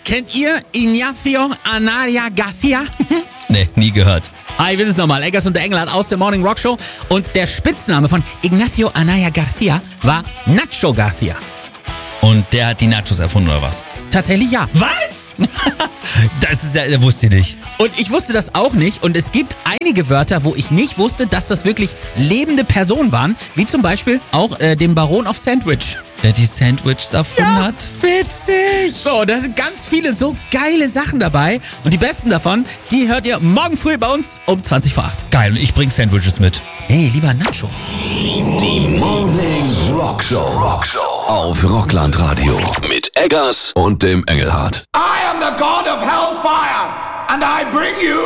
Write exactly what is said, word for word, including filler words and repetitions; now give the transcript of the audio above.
Kennt ihr Ignacio Anaya Garcia? Nee, nie gehört. Hi, wir sind's nochmal. Eggers und der Engelhardt aus der Morning Rock Show. Und der Spitzname von Ignacio Anaya Garcia war Nacho Garcia. Und der hat die Nachos erfunden, oder was? Tatsächlich ja. Was? Das ist ja, das wusste ich nicht. Und ich wusste das auch nicht. Und es gibt einige Wörter, wo ich nicht wusste, dass das wirklich lebende Personen waren. Wie zum Beispiel auch äh, den Baron of Sandwich. Der die Sandwiches erfunden Ja. hat. Witzig. So, da sind ganz viele so geile Sachen dabei. Und die besten davon, die hört ihr morgen früh bei uns um zwanzig vor acht. Geil, und ich bring Sandwiches mit. Hey, lieber Nachos. Die Morning Rock Show. Rock Show auf Rockland Radio mit Eggers und dem Engelhardt. I am the god of hellfire, and I bring you